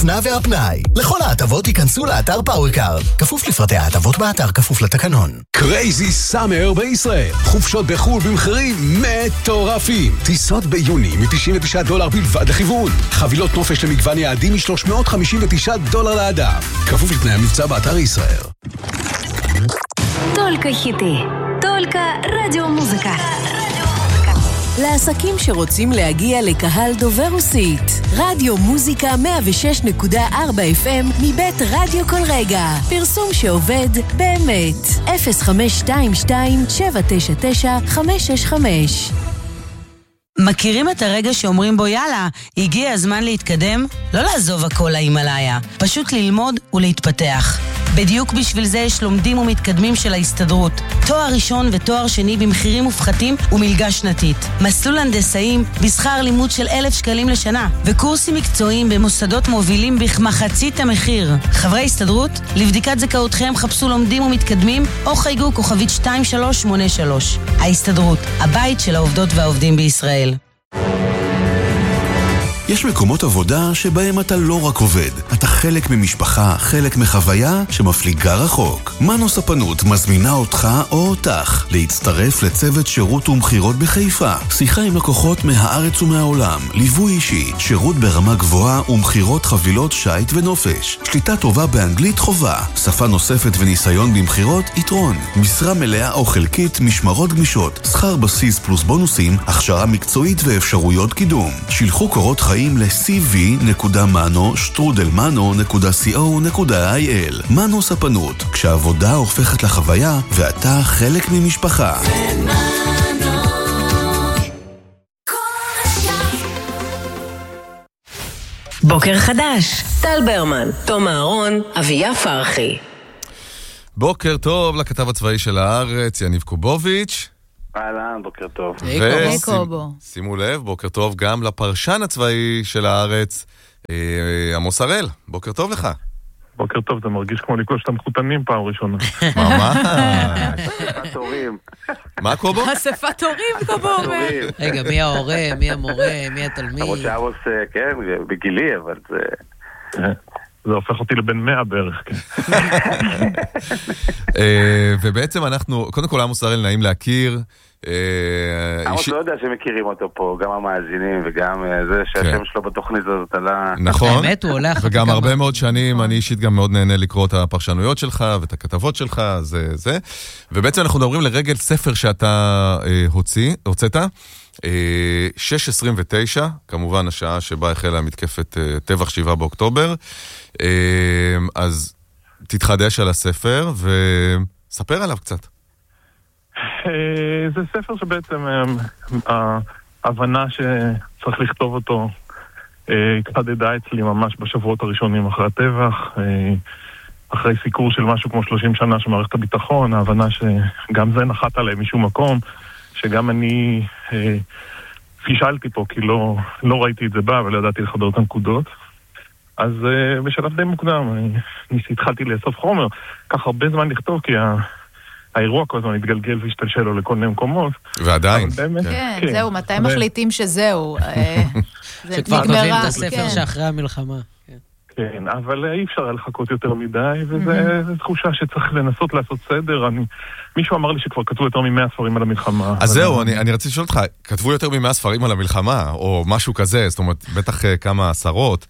האופנה והפנאי. לכל ההטבות ייכנסו לאתר פאוורקארד. כפוף לפרטי ההטבות באתר, כפוף לתקנון. קרייזי סאמר בישראל. חופשות בחול במחירים מטורפים. טיסות ביוני $99 בלבד לכיוון. חבילות נופש למגוון יעדים $359 לאדם. כפוף לתנאי המבצע באתר ישראל. Только хиты. Только радиомузыка. לעסקים שרוצים להגיע לקהל דובר רוסית. רדיו מוזיקה 106.4 FM מבית רדיו כל רגע. פרסום שעובד באמת. 0522-799-565. מכירים את הרגע שאומרים בו יאללה, הגיע הזמן להתקדם? לא לעזוב הכל להימלאיה, פשוט ללמוד ולהתפתח. בדיוק בשביל זה יש לומדים ומתקדמים של ההסתדרות. תואר ראשון ותואר שני במחירים מופחתים ומלגה שנתית. מסלול הנדסאים בשכר לימוד של 1,000 שקלים לשנה. וקורסים מקצועיים במוסדות מובילים בכמחצית המחיר. חברי הסתדרות, לבדיקת זכאותכם חפשו לומדים ומתקדמים או חייגו כוכבית 2383. ההסתדרות, הבית של העובדות והעובדים בישראל. יש מקומות עבודה שבהם אתה לא רק עובד, אתה חלק ממשפחה, חלק מחוויה שמפליגה רחוק. מנו ספנות מזמינה אותך או אותך להצטרף לצוות שירות ומחירות בחיפה. שיחה עם לקוחות מהארץ ומהעולם, ליווי אישי, שירות ברמה גבוהה ומחירות חבילות שייט ונופש. שליטה טובה באנגלית חובה, שפה נוספת וניסיון במחירות יתרון. משרה מלאה או חלקית, משמרות גמישות, שכר בסיס פלוס בונוסים, הכשרה מקצועית ואפשרויות קידום. שילחו קורות חיים ל-cv.mano.co.il. מנו ספנות, כשהעבודה הופכת לחוויה ואתה חלק ממשפחה. בוקר חדש. טל ברמן, תום אהרון, אביה פרחי. בוקר טוב לכתב הצבאי של הארץ, יניב קובוביץ'. אהלן, בוקר טוב. שימו לב, בוקר טוב גם לפרשן הצבאי של הארץ, עמוס הראל. בוקר טוב לך. בוקר טוב, זה מרגיש כמו לקלוש את המחותנים פעם ראשונה. ממש. אספת הורים. מה קובו? אספת הורים, קובו אומר. רגע, מי ההורה, מי המורה, מי התלמיד? למרות שעמוס, כן, בגילי, אבל זה... זה הופך אותי לבן 100 בערך. ובעצם אנחנו, קודם כל עמוס הראל נעים להכיר. עמוס לא יודע שמכירים אותו פה, גם המאזינים וגם זה שהשם שלו בתוכנית הזאת עלה... נכון, וגם הרבה מאוד שנים, אני אישית גם מאוד נהנה לקרוא את הפרשנויות שלך ואת הכתבות שלך, זה. ובעצם אנחנו מדברים לרגל ספר שאתה הוצאת, 6:29, כמובן השעה שבה החלה מתקפת טבח 7 באוקטובר, אז תתחדש על הספר וספר עליו קצת. זה ספר שבעצם ההבנה שצריך לכתוב אותו התחדדה אצלי ממש בשבועות הראשונים אחרי הטבח, אחרי סיקור של משהו כמו 30 שנה של מערכת הביטחון, ההבנה שגם זה נחת עליהם משום מקום, שגם אני פישלתי פה כי לא ראיתי את זה בא ולא ידעתי לחבר את הנקודות. אז בשלב די מוקדם התחלתי לאסוף חומר, כך הרבה זמן לכתוב כי האירוע כל הזמן התגלגל והשתלשל לו לכל מיני מקומות. ועדיין. כן, זהו, מתי מחליטים שזהו? שכבר כותבים את הספר שאחרי המלחמה. כן, אבל אי אפשר לחכות יותר מדי, וזו תחושה שצריך לנסות לעשות סדר. מישהו אמר לי שכבר כתבו יותר מ100 ספרים על המלחמה. אז זהו, אני רציתי לשאול אותך, כתבו יותר מ100 ספרים על המלחמה, או משהו כזה, זאת אומרת, בטח כמה עשרות.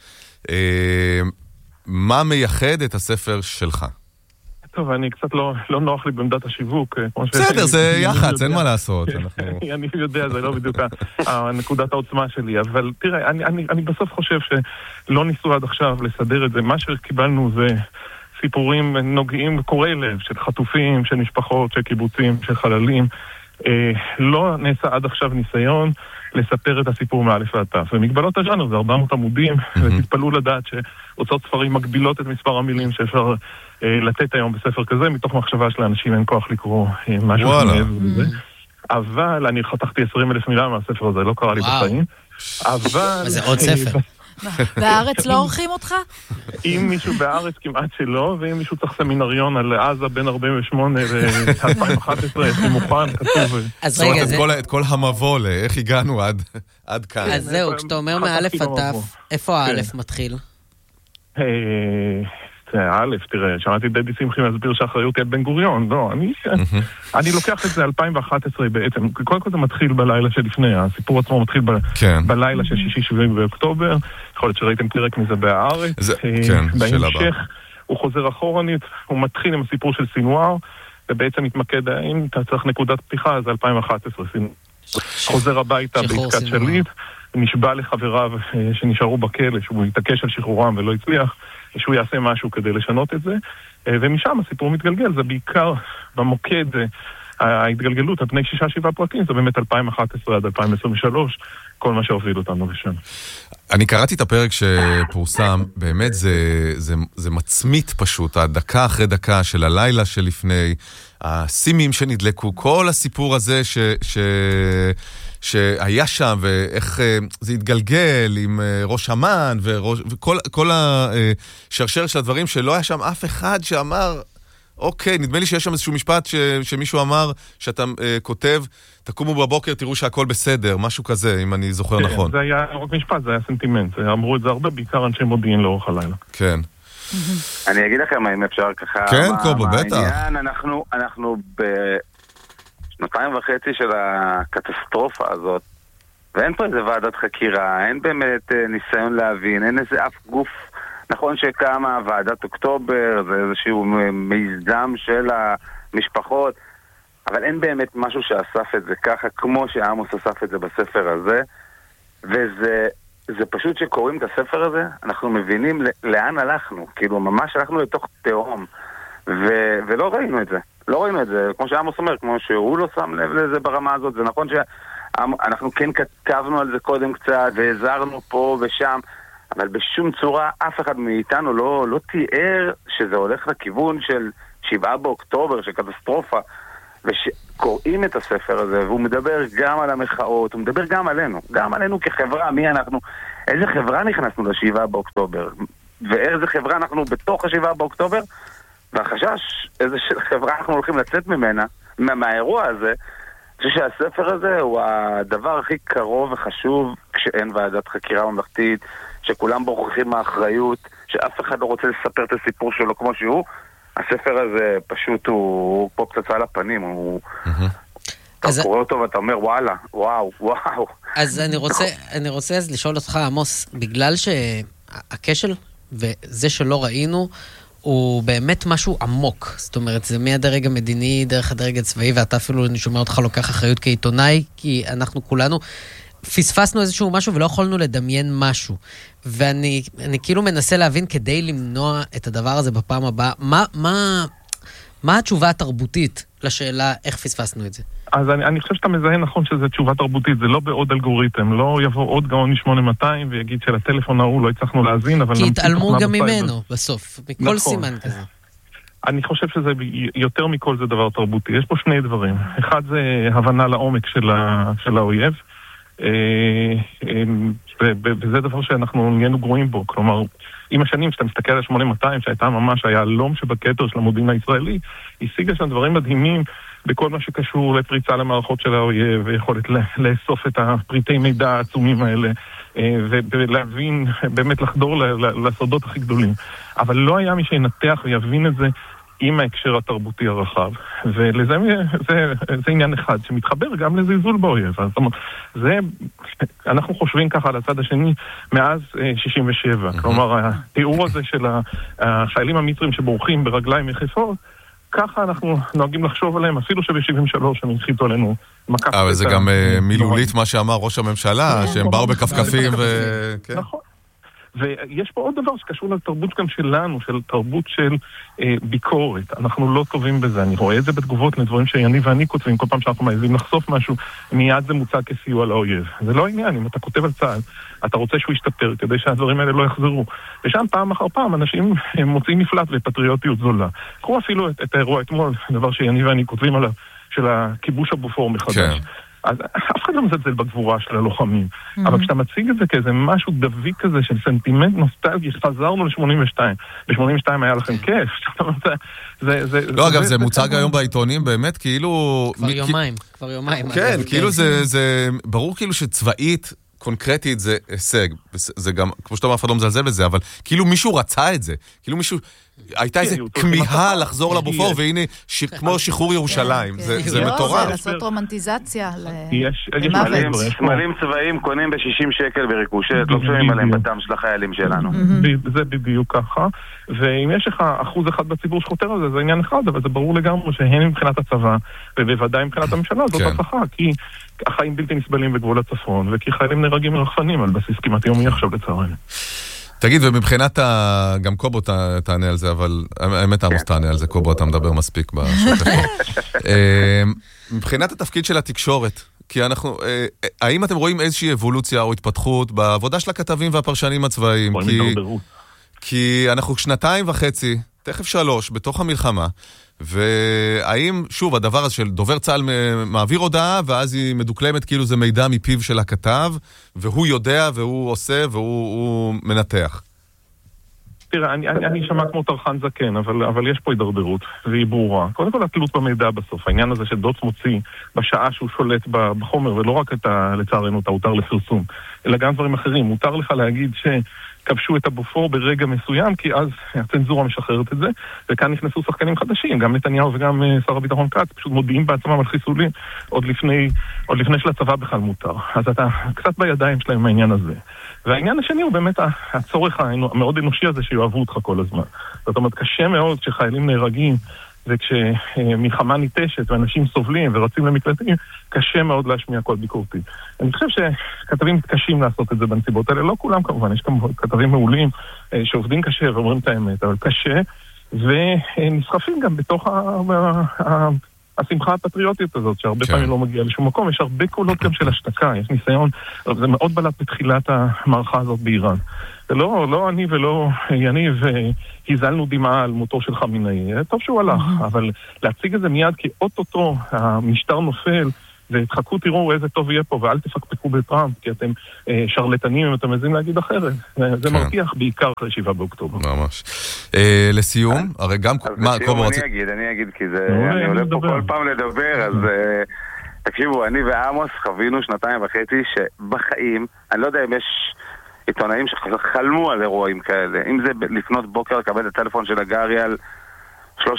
מה מייחד את הספר שלך? טוב, אני קצת לא נוח לי בעמדת השיווק. בסדר, זה יח"צ, אין מה לעשות. אני יודע, זה לא בדיוק נקודת העוצמה שלי, אבל תראה, אני בסוף חושב שלא ניסו עד עכשיו לסדר את זה. מה שקיבלנו זה סיפורים נוגעים קוראי לב, של חטופים, של משפחות, של קיבוצים, של חללים. לא נעשה עד עכשיו ניסיון לספר את הסיפור מאלף ועד תף. ומגבלות הז'אנר זה 400 עמודים, ותתפלאו לדעת שהוצאות ספרים מגבילות את מספר המילים שאפשר לתת היום בספר כזה, מתוך מחשבה שלאנשים אין כוח לקרוא משהו מעבר לזה. אבל אני חתכתי 20,000 מילה מהספר הזה, לא קרה לי בחיים. אבל... זה עוד ספר. בארץ לא עורכים אותך? אם מישהו בארץ כמעט שלא, ואם מישהו צריך סמינריון על עזה בין 48 ו-2011, יש לי מוכן, כתוב. אז רגע, את כל המבוא לאיך הגענו עד כאן. אז זהו, כשאתה אומר מאלף עד תף, איפה האלף מתחיל? תראה, שמעתי דדי שמחי מסביר שהאחריות היא על בן גוריון, לא, אני לוקח את זה 2011 בעצם, קודם כל זה מתחיל בלילה שלפני, הסיפור עצמו מתחיל בלילה של 6-7 באוקטובר, יכול להיות שראיתם פרק מזה בהארץ, בהמשך הוא חוזר אחורנית, הוא מתחיל עם הסיפור של סינואר, ובעצם מתמקד, אם אתה צריך נקודת פתיחה, זה 2011, חוזר הביתה בעסקת שליט, נשבע לחבריו שנשארו בכלא, שהוא יתעקש על שחרורם ולא הצליח, שהוא יעשה משהו כדי לשנות את זה, ומשם הסיפור מתגלגל, זה בעיקר במוקד, ההתגלגלות, על פני 6-7 פרקים, זה באמת 2011 עד 2023, כל מה שהוביל אותנו לשם. אני קראתי את הפרק שפורסם, באמת זה מצמית פשוט, הדקה אחרי דקה של הלילה שלפני, הסימים שנדלקו, כל הסיפור הזה שהיה שם, ואיך זה התגלגל עם ראש אמן, וכל השרשרת של הדברים, שלא היה שם אף אחד שאמר, אוקיי, נדמה לי שיש שם איזשהו משפט שמישהו אמר, שאתה כותב, תקומו בבוקר, תראו שהכל בסדר, משהו כזה, אם אני זוכר נכון. זה היה רק משפט, זה היה סנטימנט, אמרו את זה הרבה, בעיקר אנשי מודיעין לאורך הלילה. כן. אני אגיד לכם, אם אפשר ככה... כן, קובו, בטח. אנחנו בשנתיים וחצי של הקטסטרופה הזאת, ואין פה איזה ועדת חקירה, אין באמת ניסיון להבין, אין איזה אף גוף, נכון שקמה ועדת אוקטובר, זה איזשהו מיזם של המשפחות, אבל אין באמת משהו שאסף את זה ככה, כמו שעמוס אסף את זה בספר הזה, וזה פשוט שקוראים את הספר הזה, אנחנו מבינים לאן הלכנו, כאילו ממש הלכנו לתוך תהום, ולא ראינו את זה, לא ראינו את זה, כמו שעמוס אומר, כמו שהוא לא שם לב לזה ברמה הזאת, זה נכון שאנחנו כן כתבנו על זה קודם קצת, והזרנו פה ושם, אבל בשום צורה אף אחד מאיתנו לא תיאר שזה הולך לכיוון של 7 באוקטובר, של קטסטרופה, ושקוראים את הספר הזה, והוא מדבר גם על המחאות, הוא מדבר גם עלינו כחברה, מי אנחנו, איזה חברה נכנסנו ל7 באוקטובר, ואיזה חברה אנחנו בתוך ה7 באוקטובר, והחשש, איזה חברה אנחנו הולכים לצאת ממנה, מהאירוע הזה, שהספר הזה הוא הדבר הכי קרוב וחשוב כשאין ועדת חקירה ממלכתית, שכולם בורחים מהאחריות, שאף אחד לא רוצה לספר את הסיפור שלו כמו שהוא. הספר הזה פשוט הוא פה פצצה על הפנים, אתה קורא אותו ואתה אומר וואלה, וואו. אז אני רוצה לשאול אותך, עמוס, בגלל שהכשל וזה שלא ראינו הוא באמת משהו עמוק, זאת אומרת, זה מהדרג המדיני, דרך הדרג הצבאי, ואתה אפילו, אני שומע אותך לוקח אחריות כעיתונאי, כי אנחנו כולנו פספסנו איזשהו משהו ולא יכולנו לדמיין משהו. ואני כאילו מנסה להבין כדי למנוע את הדבר הזה בפעם הבאה, מה התשובה התרבותית לשאלה איך פספסנו את זה? אז אני חושב שאתה מזהה נכון שזה תשובה תרבותית, זה לא בעוד אלגוריתם, לא יבוא עוד גאון מ-8200 ויגיד שלטלפון ההוא לא הצלחנו להזין, אבל... כי התעלמו גם ממנו בסוף, מכל סימן כזה. אני חושב שזה יותר מכל זה דבר תרבותי. יש פה שני דברים. אחד זה הבנה לעומק של האויב, וזה דבר שאנחנו נהיינו גרועים בו. כלומר, עם השנים שאתה מסתכל על 8200, שהייתה ממש היהלום שבכתר של המודיעין הישראלי, השיגה שם דברים מדהימים בכל מה שקשור לפריצה למערכות של האויב, ויכולת לאסוף את הפריטי מידע העצומים האלה, ולהבין, באמת לחדור לסודות הכי גדולים. אבל לא היה מי שינתח ויבין את זה עם ההקשר התרבותי הרחב. ולזה זה עניין אחד, שמתחבר גם לזלזול באויב. זאת אומרת, אנחנו חושבים ככה על הצד השני מאז 67. כלומר, התיאור הזה של החיילים המצרים שבורחים ברגליים יחפות, ככה אנחנו נוהגים לחשוב עליהם, אפילו שב-73 הם הנחיתו עלינו מקף. אבל זה גם מילולית מה שאמר ראש הממשלה, שהם באו בכפכפים ו... נכון. ויש פה עוד דבר שקשור לתרבות גם שלנו, של תרבות של ביקורת. אנחנו לא טובים בזה. אני רואה את זה בתגובות לדברים שאני ואני כותבים, כל פעם שאנחנו מעזים לחשוף משהו, מיד זה מוצג כסיוע לאויב. זה לא עניין, אם אתה כותב על צה"ל, אתה רוצה שהוא ישתפר כדי שהדברים האלה לא יחזרו. ושם פעם אחר פעם אנשים מוצאים מפלט ופטריוטיות זולה. קחו אפילו את האירוע אתמול, דבר שאני ואני כותבים עליו, של הכיבוש הבופור מחדש. כן. אז אף אחד לא מזלזל בגבורה של הלוחמים. אבל כשאתה מציג את זה כאיזה משהו דביק כזה של סנטימנט נוסטלגי, חזרנו ל-82. ב-82 היה לכם כיף. לא, אגב, זה מוצג היום בעיתונים באמת כאילו... כבר יומיים. כן, כאילו זה ברור כאילו שצבאית קונקרטית זה הישג. זה גם, כמו שאתה אומר, אף אחד לא מזלזל בזה, אבל כאילו מישהו רצה את זה. כאילו מישהו, הייתה איזו כמיהה לחזור לבופור, והנה, כמו שחרור ירושלים. זה מטורף. זה לעשות רומנטיזציה למוות. סמלים צבאיים קונים ב-60 שקל בריקושט, לא משלמים עליהם בדם של החיילים שלנו. זה בדיוק ככה. ואם יש לך 1% בציבור שחותר על זה, זה עניין אחד, אבל זה ברור לגמרי שהן מבחינת הצבא, ובוודאי מבחינת הממשלה, זאת הצלחה, כי החיים בלתי נסבלים בגבול הצפון, וכי חיילים נהרגים מרחפנים על בסיס כמעט יומי עכשיו לצערנו. תגיד, ומבחינת גם קובו תענה על זה, אבל האמת עמוס תענה על זה, קובו אתה מדבר מספיק בשוטף. מבחינת התפקיד של התקשורת, כי אנחנו, האם אתם רואים איזושהי אבולוציה או התפתחות בעבודה של הכתבים והפרשנים הצבאיים? כי אנחנו 2.5, תכף 3, בתוך המלחמה, והאם, שוב, הדבר הזה של דובר צה"ל מעביר הודעה, ואז היא מדוקלמת כאילו זה מידע מפיו של הכתב, והוא יודע, והוא עושה, והוא מנתח. תראה, אני שמע כמו טרחן זקן, אבל יש פה הידרדרות, והיא ברורה. קודם כל, התלות במידע בסוף. העניין הזה שדוץ מוציא בשעה שהוא שולט בחומר, ולא רק לצערנו את ההותר לפרסום, אלא גם דברים אחרים. מותר לך להגיד כבשו את הבופור ברגע מסוים, כי אז הצנזורה משחררת את זה, וכאן נכנסו שחקנים חדשים, גם נתניהו וגם שר הביטחון כץ, פשוט מודיעים בעצמם על חיסולים, עוד לפני שלצבא בכלל מותר. אז אתה קצת בידיים שלהם מהעניין הזה. והעניין השני הוא באמת הצורך המאוד אנושי הזה שיאהבו אותך כל הזמן. זאת אומרת, קשה מאוד כשחיילים נהרגים, וכשמלחמה ניטשת ואנשים סובלים ורצים למקלטים, קשה מאוד להשמיע קול ביקורתי. אני חושב שכתבים מתקשים לעשות את זה בנסיבות האלה, לא כולם כמובן, יש כתבים מעולים שעובדים קשה ואומרים את האמת, אבל קשה, ונסחפים גם בתוך השמחה הפטריוטית הזאת, שהרבה פעמים לא מגיעה לשום מקום, יש הרבה קולות גם של השתקה, יש ניסיון, זה מאוד בלט בתחילת המערכה הזאת באיראן. לא אני ולא יניב הזלנו דמעה על מותו של חמינאי, טוב שהוא הלך, אבל להציג את זה מיד כי אוטוטו המשטר נופל, ותחכו תראו איזה טוב יהיה פה, ואל תפקפקו בטראמפ, כי אתם שרלטנים אם אתם מזים להגיד אחרת. זה מרתיח בעיקר אחרי 7 באוקטובר. ממש. לסיום, הרי גם... לסיום אני אגיד, כי אני עולה פה כל פעם לדבר, אז תקשיבו, אני ועמוס חווינו 2.5 שבחיים, אני לא יודע אם יש עיתונאים שחלמו על אירועים כאלה, אם זה לפנות בוקר לקבל את הטלפון של הגרי על 3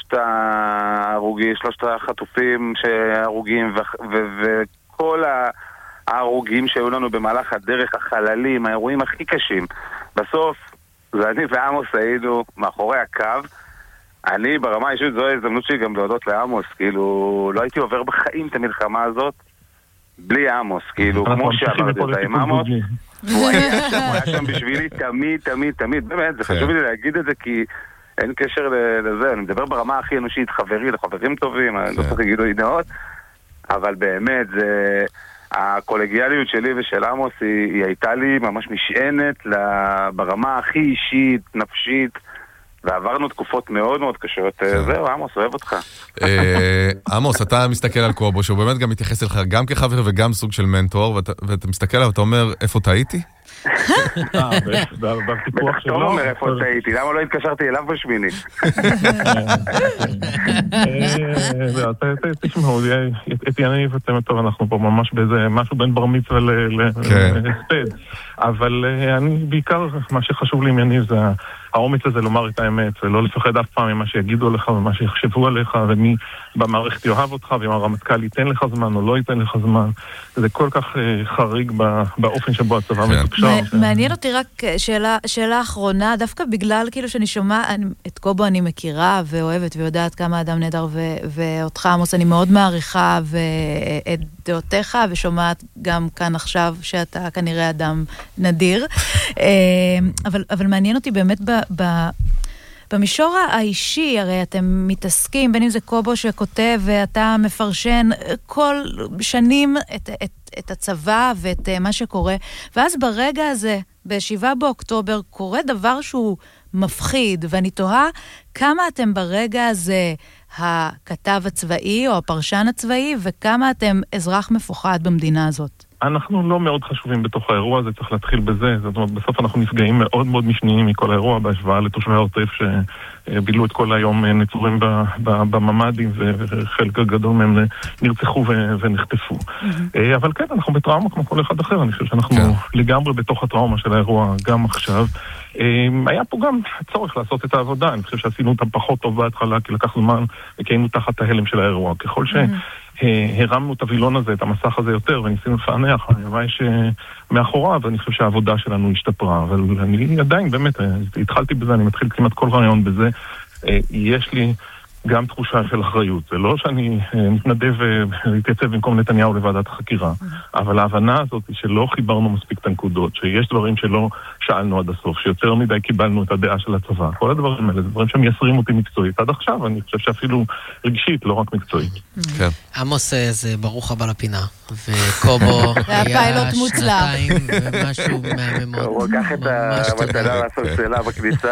החטופים שהרוגים וכל ההרוגים שהיו לנו במהלך הדרך, החללים, האירועים הכי קשים. בסוף, זה אני ועמוס היינו מאחורי הקו. אני ברמה האישית, זו ההזדמנות שלי גם להודות לעמוס, כאילו לא הייתי עובר בחיים את המלחמה הזאת בלי עמוס, כאילו כמו שעברתי אותה עם עמוס. הוא היה שם בשבילי תמיד, באמת, זה חשוב לי להגיד את זה כי אין קשר לזה, אני מדבר ברמה הכי אנושית, לחברים טובים, אני לא צריך להגיד לו ידעות, אבל באמת, הקולגיאליות שלי ושל עמוס היא הייתה לי ממש משענת ברמה הכי אישית, נפשית, ועברנו תקופות מאוד מאוד קשות. זהו, עמוס, אוהב אותך. עמוס, אתה מסתכל על קובו, שהוא באמת גם מתייחס אליך גם כחבר וגם סוג של מנטור, ואתה מסתכל עליו ואתה אומר, איפה טעיתי? בפיתוח שלו. אתה אומר איפה טעיתי, למה לא התקשרתי אליו בשמיני? תשמעו, את יניב אתם טוב, אנחנו פה ממש באיזה משהו בין בר מצווה להספד, אבל אני בעיקר, מה שחשוב לי עם יניב זה האומץ הזה לומר את האמת, ולא לפחד אף פעם ממה שיגידו לך ומה שיחשבו עליך, ומי במערכת יאהב אותך, ואם הרמטכ"ל ייתן לך זמן או לא ייתן לך זמן. זה כל כך חריג באופן שבו הצבא מתוקשר. מעניין אותי רק שאלה אחרונה, דווקא בגלל כאילו שאני שומע, את קובו אני מכירה ואוהבת ויודעת כמה אדם נהדר, ואותך עמוס אני מאוד מעריכה, ואת דעותיך, ושומעת גם כאן עכשיו שאתה כנראה אדם נדיר. אבל מעניין אותי באמת במישור האישי, הרי אתם מתעסקים, בין אם זה קובו שכותב ואתה מפרשן כל שנים את הצבא ואת מה שקורה, ואז ברגע הזה, ב7 באוקטובר, קורה דבר שהוא מפחיד, ואני תוהה כמה אתם ברגע הזה הכתב הצבאי או הפרשן הצבאי, וכמה אתם אזרח מפוחד במדינה הזאת. אנחנו לא מאוד חשובים בתוך האירוע הזה, צריך להתחיל בזה. זאת אומרת, בסוף אנחנו נפגעים מאוד מאוד משניים מכל האירוע, בהשוואה לתושבי העוטף שבילו את כל היום נצורים בממדים, וחלק גדול מהם נרצחו ונחטפו. אבל כן, אנחנו בטראומה כמו כל אחד אחר. אני חושב שאנחנו לגמרי בתוך הטראומה של האירוע גם עכשיו. היה פה גם צורך לעשות את העבודה. אני חושב שעשינו אותה פחות טוב בהתחלה, כי לקח זמן וכיינו תחת ההלם של האירוע. ככל שהרמנו את הווילון הזה, את המסך הזה יותר, וניסינו לפענח, הלוואי שמאחורה, ואני חושב שהעבודה שלנו השתפרה. אבל אני עדיין, באמת, התחלתי בזה, אני מתחיל כמעט כל רעיון בזה. יש לי גם תחושה של אחריות. זה לא שאני מתנדב להתייצב במקום נתניהו לוועדת החקירה, אבל ההבנה הזאת היא שלא חיברנו מספיק את הנקודות, שיש דברים שלא שאלנו עד הסוף, שיותר מדי קיבלנו את הדעה של הצבא. כל הדברים האלה, זה דברים שמייסרים אותי מקצועית. עד עכשיו אני חושב שאפילו רגשית, לא רק מקצועית. עמוס, זה ברוך הבא לפינה, וקובו היה שנתיים ומשהו מהממות. הוא לקח את המתנה לעשות שאלה בכניסה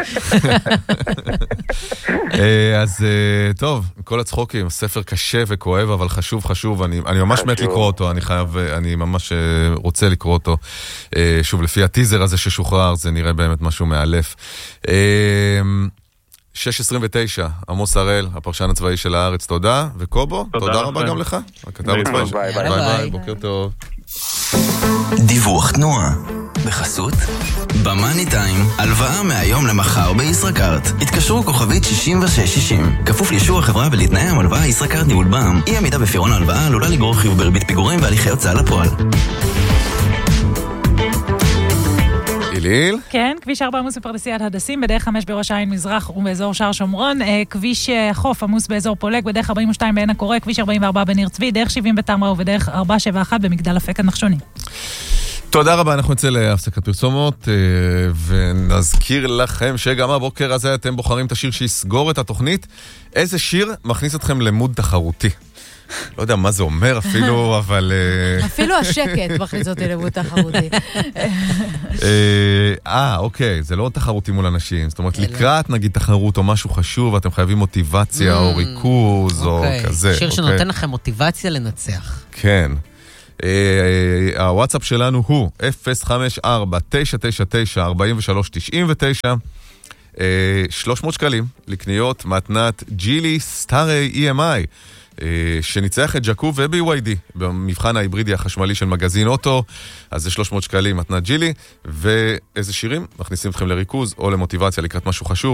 אז טוב, כל הצחוקים, ספר קשה וכואב, אבל חשוב, אני ממש מת לקרוא אותו, אני ממש רוצה לקרוא אותו. שוב, לפי הטיזר הזה ששוחרר, זה נראה באמת משהו מאלף. 6:29, עמוס הראל, הפרשן הצבאי של הארץ, תודה, וקובו, תודה רבה גם לך. הכתב הצבאי. ביי, בוקר טוב. דיווח תנועה בחסות במאני טיים, הלוואה מהיום למחר בישראכרט. התקשרו כוכבית 6660, כפוף לאישור החברה ולתנאי המלוואה. ישראכרט ניהול בע"מ. אי עמידה בפירעון ההלוואה עלולה לגרור חיוב בריבית פיגורים והליכי הוצאה לפועל. איליל? כן, כביש 4 עמוס בפרדסיית הדסים, בדרך 5 בראש העין מזרח ובאזור שער שומרון, כביש חוף עמוס באזור פולג, בדרך 42 בעין הקורא, כביש 44 בניר צבי, דרך 70 בתמרה ובדרך 471 במגדל אפק הנחשוני. תודה רבה, אנחנו נצא להפסקת פרסומות, ונזכיר לכם שגם הבוקר הזה אתם בוחרים את השיר שיסגור את התוכנית. איזה שיר מכניס אתכם למוד תחרותי? לא יודע מה זה אומר אפילו, אבל... אפילו השקט מכניס אותי למוד תחרותי. אוקיי, זה לא תחרותי מול אנשים. זאת אומרת, לקראת נגיד תחרות או משהו חשוב, אתם חייבים מוטיבציה או ריכוז או כזה. שיר שנותן לכם מוטיבציה לנצח. כן. הוואטסאפ שלנו הוא 054-999-4399, 300 שקלים לקניות מתנת ג'ילי סטארי EMI, שניצח את ג'קו ו-BYD במבחן ההיברידי החשמלי של מגזין אוטו. אז זה 300 שקלים מתנת ג'ילי. ואיזה שירים מכניסים אתכם לריכוז או למוטיבציה לקראת משהו חשוב?